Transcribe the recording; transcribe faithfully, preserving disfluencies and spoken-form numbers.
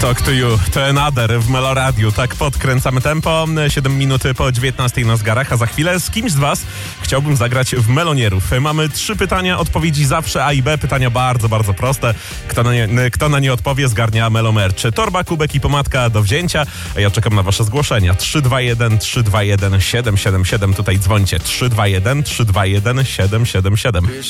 Talk to you, to another w Meloradiu. Tak podkręcamy tempo. siedem minut po dziewiętnastej na zegarach, a za chwilę z kimś z was chciałbym zagrać w Melonierów. Mamy trzy pytania, odpowiedzi zawsze A i B. Pytania bardzo, bardzo proste. Kto na nie, kto na nie odpowie, zgarnia Melomerch. Torba, kubek i pomadka do wzięcia. Ja czekam na wasze zgłoszenia. trzy dwa jeden trzy dwa jeden siedem siedem siedem. Tutaj dzwońcie. trzy dwa jeden trzy dwa jeden siedem siedem siedem.